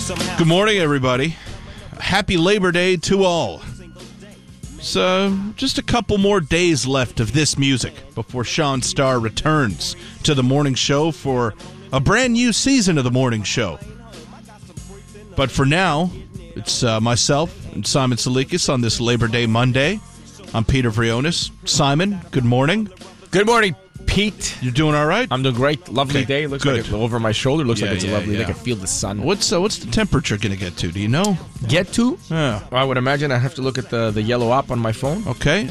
Good morning, everybody. Happy Labor Day to all. So, just a couple more days left of this music before Sean Starr returns to the morning show for a brand new season of the morning show. But for now, it's myself and Simon Salikis on this Labor Day Monday. I'm Peter Vrionis. Simon, good morning. Good morning, Pete. You're doing all right? I'm doing great. Lovely day. Looks good. like it's over my shoulder. Looks like it's a lovely day. I can feel the sun. What's the temperature going to get to? Do you know? Get to? Yeah. I would imagine I have to look at the yellow app on my phone. Okay.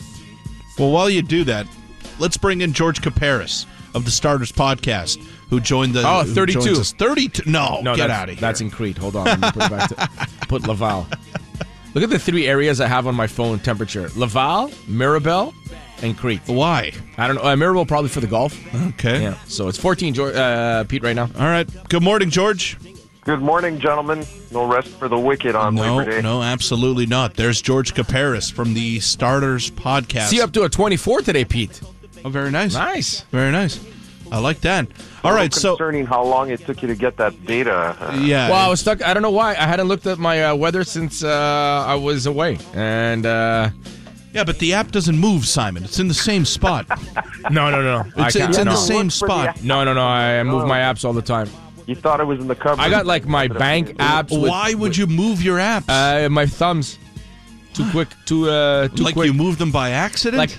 Well, while you do that, let's bring in George Kaparis of the Starters Podcast, who joined the... Oh, 32. 32? No, get out of here. That's in Crete. Hold on. Let me put it back to... Put Laval. Look at the three areas I have on my phone temperature. Laval, Mirabel, and Crete. Why? I don't know. Mirabel probably for the golf. Okay. Yeah. So it's 14, Pete, right now. All right. Good morning, George. Good morning, gentlemen. No rest for the wicked on Labor Day. No, absolutely not. There's George Kaparis from the Starters Podcast. See, up to a 24 today, Pete. Oh, very nice. Nice. Very nice. I like that. All right, so... Concerning how long it took you to get that data. Yeah. Well, I was stuck. I don't know why. I hadn't looked at my weather since I was away. And... Yeah, but the app doesn't move, Simon. It's in the same spot. No. It's in the same spot. No. I move my apps all the time. You thought it was in the cupboard. I got like my bank apps. Why would you move your apps? My thumbs. Too quick. Too like quick. You moved them by accident?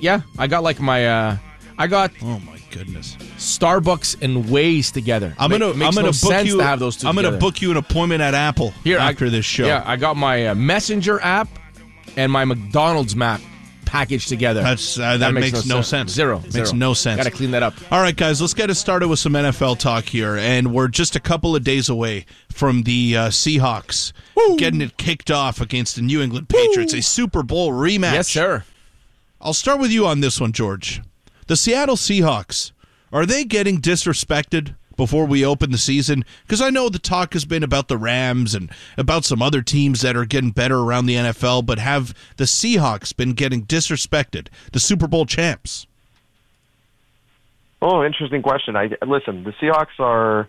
I got like my... I got... Oh, my goodness. Starbucks and Waze together. I'm gonna book you. To have those two I'm together. gonna book you an appointment at Apple after this show. Yeah, I got my Messenger app and my McDonald's map packaged together. That makes no sense. Zero. Makes no sense. Got to clean that up. All right, guys, let's get it started with some NFL talk here, and we're just a couple of days away from the Seahawks getting it kicked off against the New England Patriots, a Super Bowl rematch. Yes, sir. I'll start with you on this one, George. The Seattle Seahawks, are they getting disrespected before we open the season? Because I know the talk has been about the Rams and about some other teams that are getting better around the NFL, but have the Seahawks been getting disrespected, the Super Bowl champs? Oh, interesting question. Listen, the Seahawks are,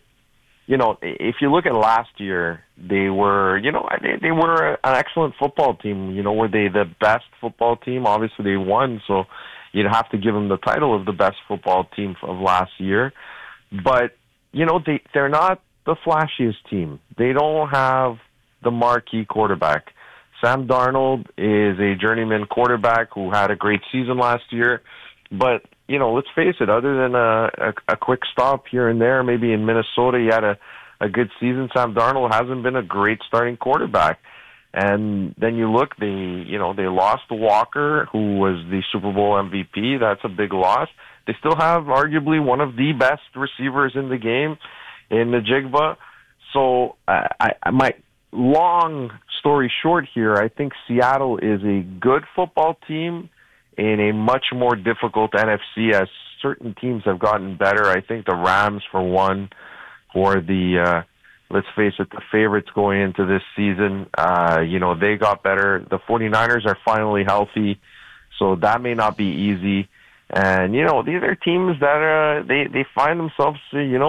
if you look at last year, they were, they were an excellent football team. Were they the best football team? Obviously, they won, so you'd have to give them the title of the best football team of last year. But, they're not the flashiest team. They don't have the marquee quarterback. Sam Darnold is a journeyman quarterback who had a great season last year. But, let's face it, other than a quick stop here and there, maybe in Minnesota, he had a good season. Sam Darnold hasn't been a great starting quarterback. And then you look, they lost Walker, who was the Super Bowl MVP. That's a big loss. They still have arguably one of the best receivers in the game in Najigba. So my long story short here, I think Seattle is a good football team in a much more difficult NFC as certain teams have gotten better. I think the Rams, for one, or the... let's face it, the favorites going into this season, they got better. The 49ers are finally healthy, so that may not be easy. And, these are teams that they find themselves,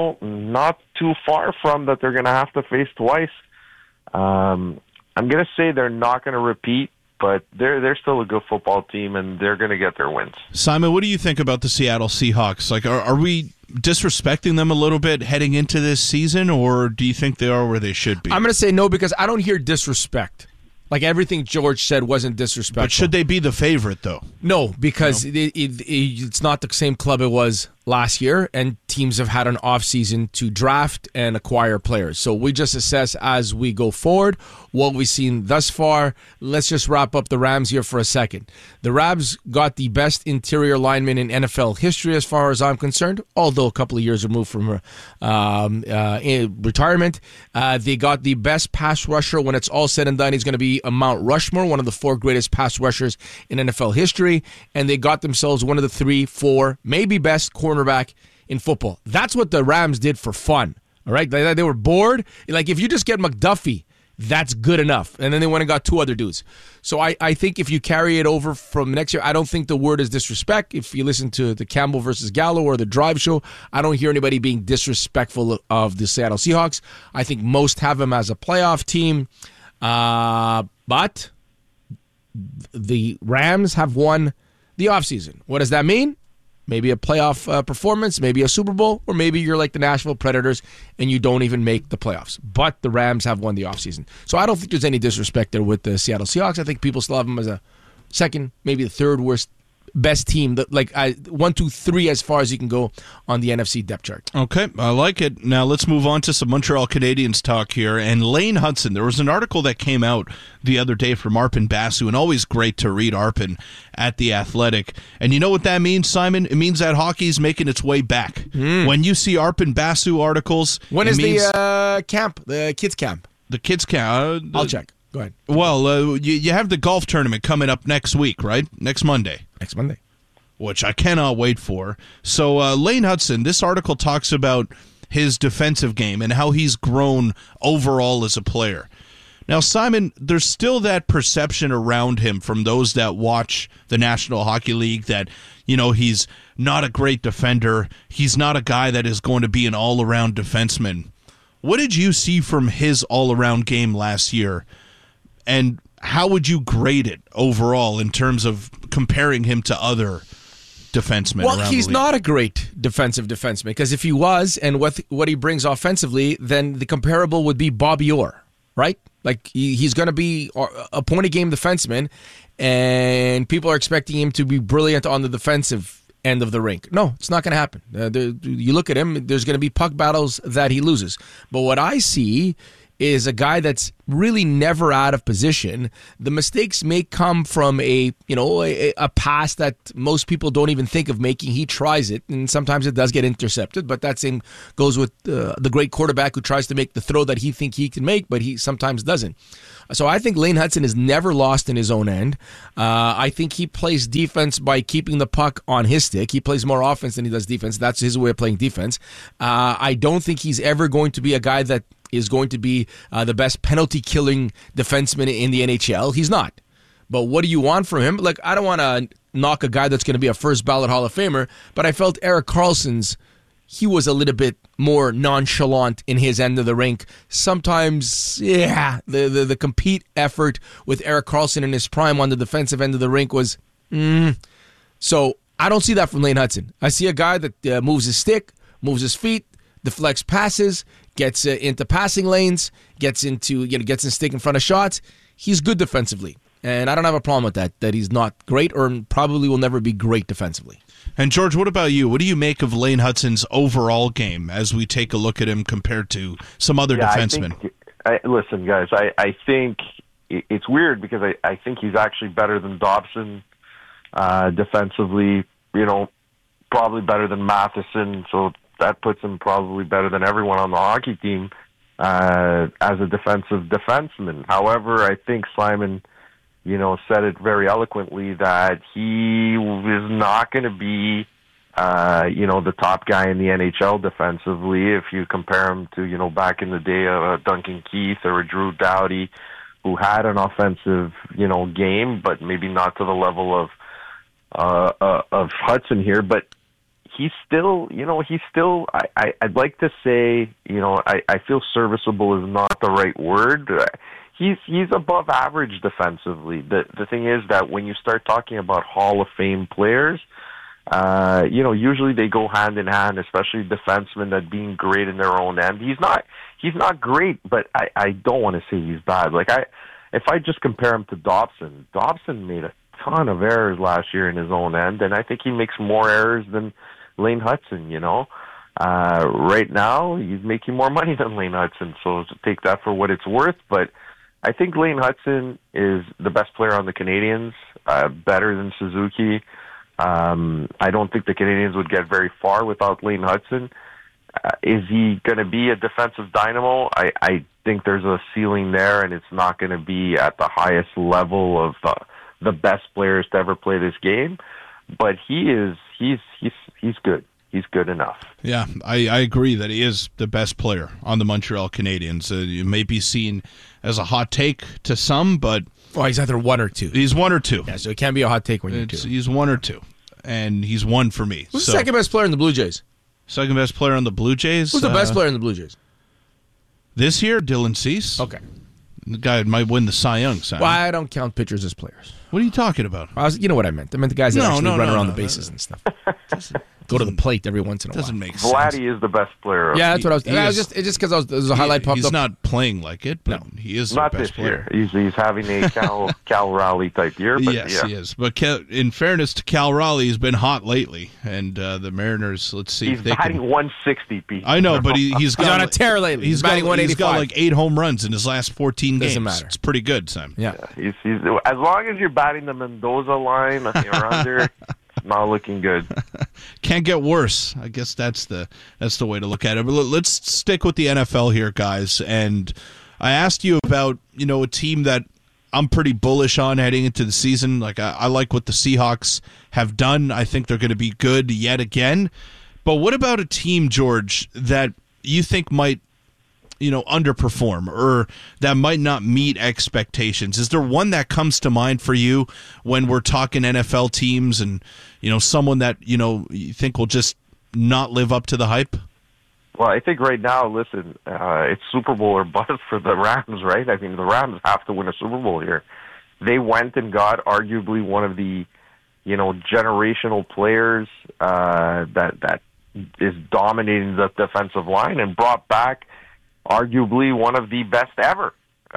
not too far from that they're going to have to face twice. I'm going to say they're not going to repeat, but they're still a good football team, and they're going to get their wins. Simon, what do you think about the Seattle Seahawks? Like, are we disrespecting them a little bit heading into this season, or do you think they are where they should be? I'm going to say no, because I don't hear disrespect. Like, everything George said wasn't disrespectful. But should they be the favorite, though? No, because it's not the same club it was last year, and teams have had an offseason to draft and acquire players. So we just assess as we go forward what we've seen thus far. Let's just wrap up the Rams here for a second. The Rams got the best interior lineman in NFL history as far as I'm concerned, although a couple of years removed from retirement. They got the best pass rusher. When it's all said and done, he's going to be a Mount Rushmore, one of the 4 greatest pass rushers in NFL history. And they got themselves one of the 3, 4, maybe best cornerback in football. That's what the Rams did for fun. All right, they were bored. Like, if you just get McDuffie That's good enough. And then they went and got 2 other dudes. So I think if you carry it over from next year, I don't think the word is disrespect. If you listen to the Campbell versus Gallo or the Drive Show, I don't hear anybody being disrespectful of the Seattle Seahawks. I think most have them as a playoff team. But the Rams have won the offseason. What does that mean? Maybe a playoff performance, maybe a Super Bowl, or maybe you're like the Nashville Predators and you don't even make the playoffs. But the Rams have won the offseason. So I don't think there's any disrespect there with the Seattle Seahawks. I think people still have them as a second, maybe the third worst, best team. Like 1, 2, 3 as far as you can go on the NFC depth chart. Okay, I like it. Now let's move on to some Montreal Canadiens talk here. And Lane Hudson, there was an article that came out the other day from Arpon Basu, and always great to read Arpon at The Athletic. And you know what that means, Simon? It means that hockey's making its way back. When you see Arpon Basu articles... When is the camp, the kids camp? The kids camp... I'll check. Go ahead. Well, you have the golf tournament coming up next week, right? Next Monday. Next Monday. Which I cannot wait for. So Lane Hudson, this article talks about his defensive game and how he's grown overall as a player. Now, Simon, there's still that perception around him from those that watch the National Hockey League that, you know, he's not a great defender. He's not a guy that is going to be an all-around defenseman. What did you see from his all-around game last year? And how would you grade it overall in terms of comparing him to other defensemen? Well, he's not a great defenseman, because if he was, and what he brings offensively, then the comparable would be Bobby Orr, right? Like he's going to be a point-a-game defenseman, and people are expecting him to be brilliant on the defensive end of the rink. No, it's not going to happen. You look at him, there's going to be puck battles that he loses. But what I see is a guy that's really never out of position. The mistakes may come from a pass that most people don't even think of making. He tries it, and sometimes it does get intercepted, but that same goes with the great quarterback who tries to make the throw that he thinks he can make, but he sometimes doesn't. So I think Lane Hudson is never lost in his own end. I think he plays defense by keeping the puck on his stick. He plays more offense than he does defense. That's his way of playing defense. I don't think he's ever going to be a guy that is going to be the best penalty-killing defenseman in the NHL. He's not. But what do you want from him? Like, I don't want to knock a guy that's going to be a first-ballot Hall of Famer, but I felt Erik Karlsson's, he was a little bit more nonchalant in his end of the rink. Sometimes, the compete effort with Erik Karlsson in his prime on the defensive end of the rink was, So I don't see that from Lane Hudson. I see a guy that moves his stick, moves his feet, deflects passes, gets into passing lanes, gets in stick in front of shots. He's good defensively, and I don't have a problem with that he's not great or probably will never be great defensively. And George, what about you? What do you make of Lane Hudson's overall game as we take a look at him compared to some other defensemen? Listen, guys, I think it's weird because I think he's actually better than Dobson defensively, probably better than Matheson, so that puts him probably better than everyone on the hockey team as a defensive defenseman. However, I think Simon, said it very eloquently that he is not going to be, the top guy in the NHL defensively. If you compare him to, back in the day of Duncan Keith or a Drew Doughty, who had an offensive, game, but maybe not to the level of Hudson here, but he's still, I'd like to say, I feel serviceable is not the right word. He's above average defensively. The thing is that when you start talking about Hall of Fame players, usually they go hand in hand, especially defensemen that being great in their own end. He's not great, but I don't want to say he's bad. Like if I just compare him to Dobson made a ton of errors last year in his own end, and I think he makes more errors than Lane Hudson, right now he's making more money than Lane Hudson, so take that for what it's worth. But I think Lane Hudson is the best player on the Canadiens, better than Suzuki. I don't think the Canadiens would get very far without Lane Hudson. Is he going to be a defensive dynamo? I think there's a ceiling there, and it's not going to be at the highest level of the best players to ever play this game. But he's good. he's good enough. Yeah, I agree that he is the best player on the Montreal Canadiens. It may be seen as a hot take to some, but he's either one or two. He's one or two. Yeah, so it can't be a hot take when you're two. He's one or two, and he's one for me. Who's the second best player in the Blue Jays? Second best player on the Blue Jays? Who's the best player in the Blue Jays? This year, Dylan Cease. Okay. The guy might win the Cy Young, Simon. Well, I don't count pitchers as players. What are you talking about? You know what I meant. I meant the guys that run around the bases and stuff. Go to the plate every once in a while. Doesn't make sense. Vladdy is the best player. Yeah, that's what I was. It's just because there's a highlight popped up. He's not playing like it, but he is not the best player. This year. He's having a Cal Raleigh type year. But yes, he is. But in fairness to Cal Raleigh, he's been hot lately, and the Mariners. Let's see if they can. He's batting 160, Pete. I know, but he's on a tear lately. He's batting 185. He's got like 8 home runs in his last 14 games. Doesn't matter. It's pretty good, Simon. Yeah. He's as long as you're batting the Mendoza line around there. Not looking good. Can't get worse. I guess that's the way to look at it. But let's stick with the NFL here, guys. And I asked you about a team that I'm pretty bullish on heading into the season. Like I like what the Seahawks have done. I think they're going to be good yet again. But what about a team, George, that you think might underperform or that might not meet expectations? Is there one that comes to mind for you when we're talking NFL teams and, someone that, you think will just not live up to the hype? Well, I think right now, listen, it's Super Bowl or bust for the Rams, right? I mean, the Rams have to win a Super Bowl here. They went and got arguably one of the, generational players that is dominating the defensive line and brought back arguably one of the best ever,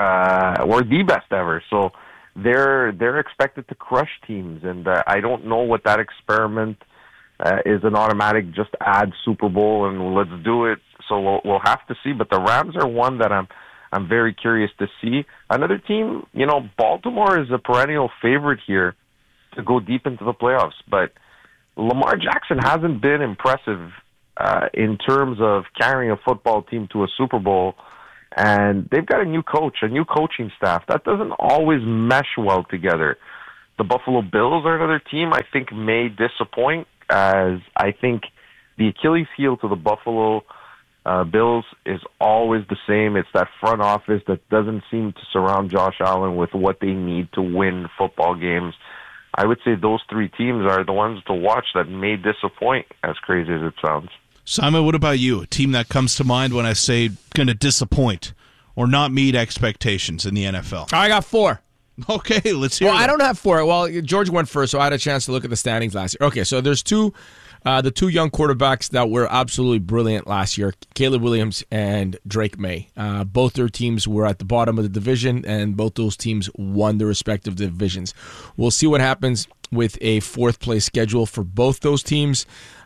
or the best ever. So they're expected to crush teams, and I don't know what that experiment is an automatic just add Super Bowl and let's do it. So we'll have to see. But the Rams are one that I'm very curious to see. Another team, Baltimore is a perennial favorite here to go deep into the playoffs, but Lamar Jackson hasn't been impressive in terms of carrying a football team to a Super Bowl, and they've got a new coach, a new coaching staff. That doesn't always mesh well together. The Buffalo Bills are another team I think may disappoint, as I think the Achilles heel to the Buffalo Bills is always the same. It's that front office that doesn't seem to surround Josh Allen with what they need to win football games. I would say those three teams are the ones to watch that may disappoint, as crazy as it sounds. Simon, what about you? A team that comes to mind when I say going to disappoint or not meet expectations in the NFL? I got 4. Okay, let's hear it. I don't have 4. Well, George went first, so I had a chance to look at the standings last year. Okay, so there's the 2 young quarterbacks that were absolutely brilliant last year, Caleb Williams and Drake May. Both their teams were at the bottom of the division, and both those teams won their respective divisions. We'll see what happens with a 4th-place schedule for both those teams,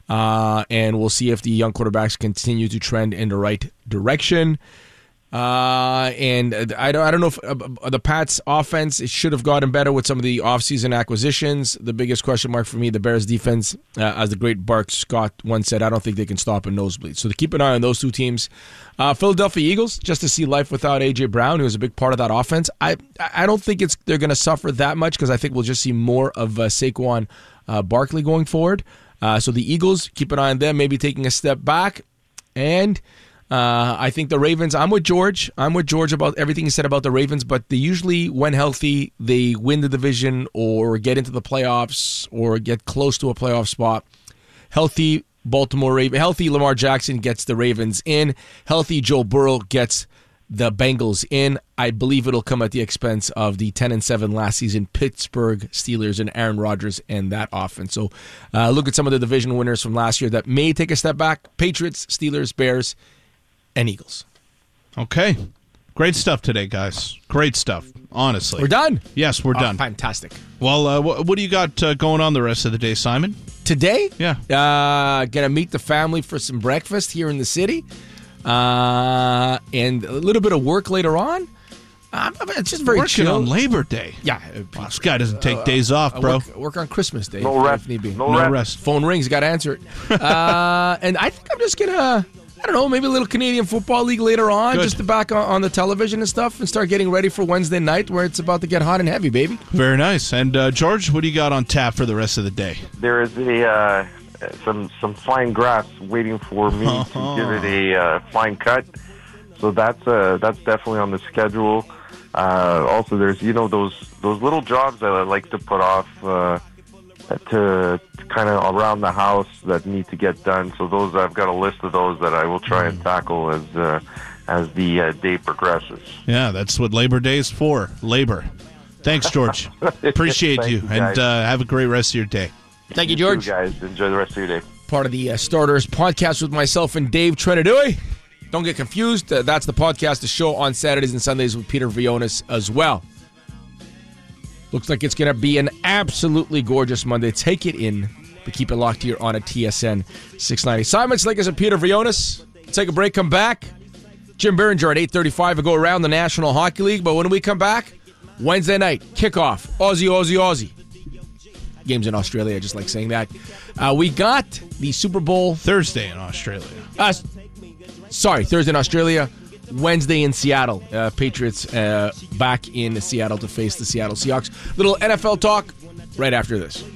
and we'll see if the young quarterbacks continue to trend in the right direction. And I don't know if the Pats' offense, it should have gotten better with some of the offseason acquisitions. The biggest question mark for me, the Bears' defense, as the great Bart Scott once said, I don't think they can stop a nosebleed. So to keep an eye on those 2 teams. Philadelphia Eagles, just to see life without A.J. Brown, who was a big part of that offense. I don't think they're going to suffer that much because I think we'll just see more of Saquon Barkley going forward. So the Eagles, keep an eye on them, maybe taking a step back. And I think the Ravens, I'm with George about everything he said about the Ravens, but they usually, when healthy, they win the division or get into the playoffs or get close to a playoff spot. Healthy healthy Lamar Jackson gets the Ravens in. Healthy Joe Burrow gets the Bengals in. I believe it'll come at the expense of the 10-7 last season Pittsburgh Steelers and Aaron Rodgers and that offense. So look at some of the division winners from last year that may take a step back. Patriots, Steelers, Bears, and Eagles. Okay. Great stuff today, guys. Great stuff, honestly. We're done? Yes, we're done. Fantastic. Well, what do you got going on the rest of the day, Simon? Today? Yeah. Gonna meet the family for some breakfast here in the city. And a little bit of work later on. It's just very working chill. On Labor Day. Yeah. This guy doesn't take days off, bro. Work on Christmas Day. No rest. If need be. No rest. Phone rings, got to answer it. And I think I'm just going to, I don't know, maybe a little Canadian Football League later on, just to back on the television and stuff and start getting ready for Wednesday night where it's about to get hot and heavy, baby. Very nice. And George, what do you got on tap for the rest of the day? There is some fine grass waiting for me to give it a fine cut. So that's definitely on the schedule. Also, there's those little jobs that I like to put off to kind of around the house that need to get done. So those, I've got a list of those that I will try and tackle as the day progresses. Yeah, that's what Labor Day is for. Labor. Thanks, George. Appreciate you, and have a great rest of your day. Thank you, George. You guys, enjoy the rest of your day. Part of the Starters podcast with myself and Dave Trenadui. Don't get confused. That's the podcast, the show on Saturdays and Sundays with Peter Vionis as well. Looks like it's going to be an absolutely gorgeous Monday. Take it in, but keep it locked here on a TSN 690. Simon Slickers and Peter Vionis. Take a break, come back. Jim Berenger at 8:35 to go around the National Hockey League. But when we come back, Wednesday night, kickoff, Aussie. Games in Australia, I just like saying that. We got the Super Bowl. Thursday in Australia. Thursday in Australia. Wednesday in Seattle. Patriots back in Seattle to face the Seattle Seahawks. Little NFL talk right after this.